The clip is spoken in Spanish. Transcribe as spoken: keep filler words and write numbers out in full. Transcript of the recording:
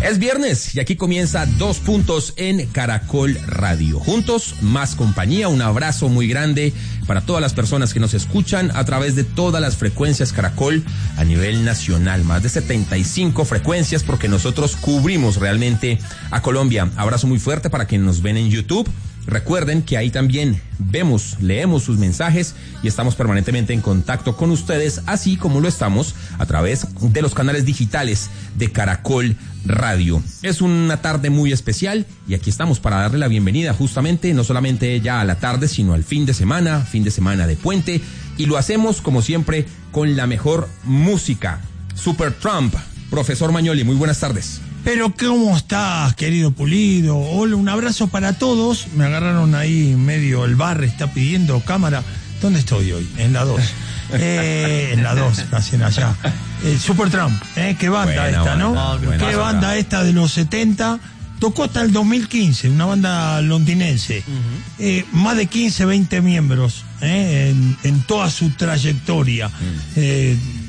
Es viernes y aquí comienza Dos Puntos en Caracol Radio. Juntos, más compañía. Un abrazo muy grande para todas las personas que nos escuchan a través de todas las frecuencias Caracol a nivel nacional. Más de setenta y cinco frecuencias porque nosotros cubrimos realmente a Colombia. Abrazo muy fuerte para quienes nos ven en YouTube. Recuerden que ahí también vemos, leemos sus mensajes y estamos permanentemente en contacto con ustedes, así como lo estamos a través de los canales digitales de Caracol Radio. Es una tarde muy especial y aquí estamos para darle la bienvenida justamente, no solamente ya a la tarde, sino al fin de semana, fin de semana de puente, y lo hacemos como siempre con la mejor música. Supertramp, profesor Magnoli, muy buenas tardes. Pero ¿cómo estás, querido Pulido? Hola, un abrazo para todos. Me agarraron ahí medio, el bar está pidiendo cámara. ¿Dónde estoy hoy? En la dos. Eh, en la dos, casi en allá. Eh, Supertramp, ¿eh? Qué banda buena, esta, ¿no? no Qué banda, banda esta de los setenta. Tocó hasta el dos mil quince, una banda londinense. Uh-huh. eh, más de quince, veinte miembros ¿eh? en, en toda su trayectoria. Uh-huh. eh,